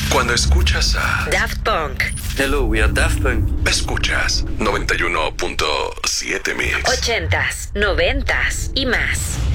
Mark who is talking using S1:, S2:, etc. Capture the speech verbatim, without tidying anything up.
S1: Cuando escuchas a
S2: Daft Punk.
S3: Hello, we are Daft Punk.
S1: Escuchas noventa y uno punto siete Mix.
S2: Ochentas, noventas y más.